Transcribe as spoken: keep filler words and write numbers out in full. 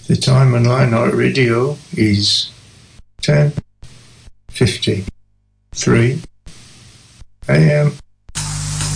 The time on Light Night Radio is ten fifty-three a m